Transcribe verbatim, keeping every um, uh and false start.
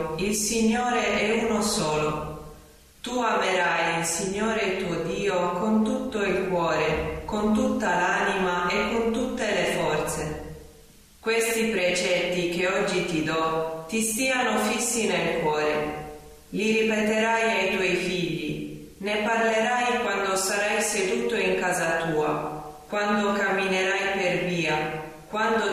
il Signore è uno solo. Tu amerai il Signore tuo Dio con tutto il cuore, con tutta l'anima e con tutte le forze. Questi precetti che oggi ti do ti stiano fissi nel cuore. Li ripeterai ai tuoi figli, ne parlerai quando sarai seduto in casa tua, quando camminerai per via, quando